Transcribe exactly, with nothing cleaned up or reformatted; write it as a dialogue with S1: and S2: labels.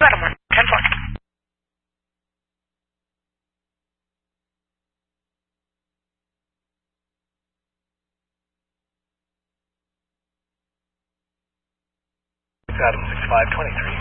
S1: bottom one, ten four.
S2: Adam six five twenty-three.